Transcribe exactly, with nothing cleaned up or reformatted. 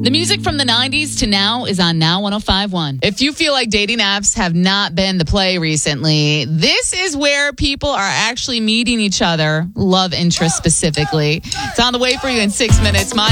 The music from the nineties to now is on Now one oh five point one. If you feel like dating apps have not been the play recently, this is where people are actually meeting each other, love interest specifically. It's on the way for you in six minutes. My